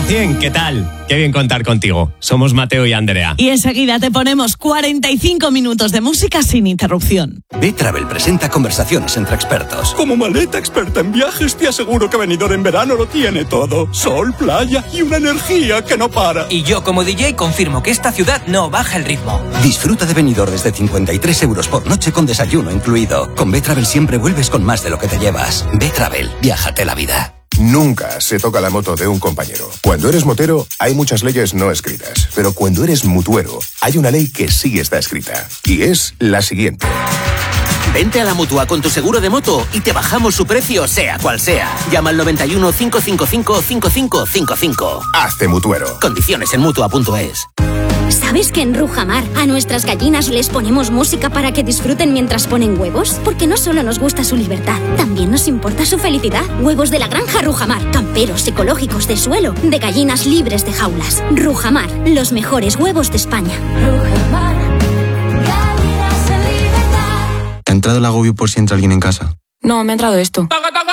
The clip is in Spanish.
100%, ¿qué tal? Qué bien contar contigo. Somos Mateo y Andrea. Y enseguida te ponemos 45 minutos de música sin interrupción. B-Travel presenta conversaciones entre expertos. Como maleta experta en viajes, te aseguro que Benidorm en verano lo tiene todo. Sol, playa y una energía que no para. Y yo, como DJ, confirmo que esta ciudad no baja el ritmo. Disfruta de Benidorm desde 53 euros por noche con desayuno incluido. Con B-Travel siempre vuelves con más de lo que te llevas. B-Travel, viájate la vida. Nunca se toca la moto de un compañero. Cuando eres motero, hay muchas leyes no escritas. Pero cuando eres mutuero, hay una ley que sí está escrita. Y es la siguiente. Vente a la Mutua con tu seguro de moto y te bajamos su precio, sea cual sea. Llama al 91 555 5555. Hazte mutuero. Condiciones en Mutua.es. ¿Sabes que en Rujamar a nuestras gallinas les ponemos música para que disfruten mientras ponen huevos? Porque no solo nos gusta su libertad, también nos importa su felicidad. Huevos de la granja Rujamar, camperos, ecológicos, de suelo, de gallinas libres de jaulas. Rujamar, los mejores huevos de España. Rujamar, ¿Te ha entrado el agobio por si entra alguien en casa? No, me ha entrado esto.